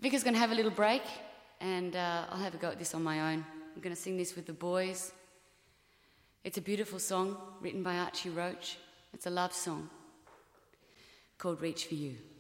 Vicky's going to have a little break, and I'll have a go at this on my own. I'm going to sing this with the boys. It's a beautiful song written by Archie Roach. It's a love song called Reach for You.